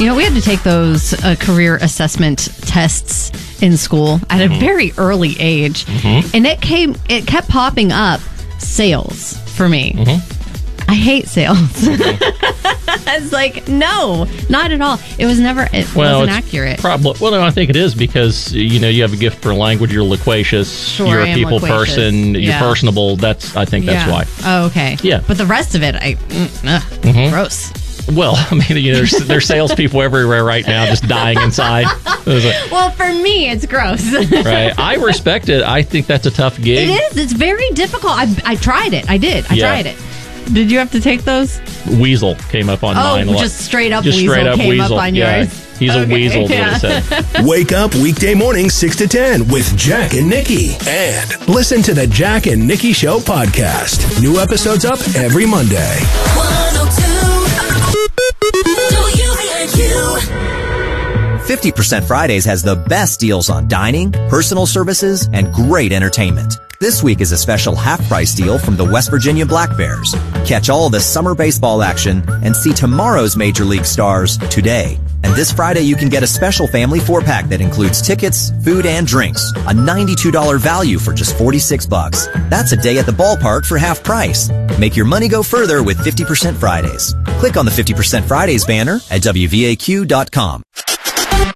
We had to take those career assessment tests in school at a very early age. And it kept popping up sales for me. I hate sales. It's like, no, not at all. It was never, wasn't accurate. No, I think it is because, you have a gift for language. You're loquacious. You're a people person. You're personable. I think that's why. Oh, okay. Yeah. But the rest of it, gross. Well, I mean, there's salespeople everywhere right now just dying inside. Well, for me, it's gross. Right. I respect it. I think that's a tough gig. It is. It's very difficult. I tried it. I did. I tried it. Did you have to take those? Weasel came up on mine. Just straight up weasel came up on yours. He's a weasel, is what it said. Wake up weekday mornings 6 to 10 with Jack and Nikki. And listen to the Jack and Nikki Show podcast. New episodes up every Monday. 50% Fridays has the best deals on dining, personal services, and great entertainment. This week is a special half-price deal from the West Virginia Black Bears. Catch all the summer baseball action and see tomorrow's Major League stars today. And this Friday, you can get a special family 4-pack that includes tickets, food, and drinks. A $92 value for just $46. That's a day at the ballpark for half price. Make your money go further with 50% Fridays. Click on the 50% Fridays banner at WVAQ.com.